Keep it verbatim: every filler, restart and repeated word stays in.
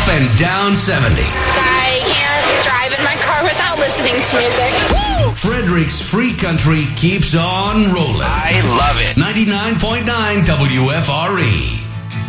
and down seventy. I can't drive in my car without listening to music. Woo! Frederick's Free Country keeps on rolling. I love it. ninety-nine point nine W F R E.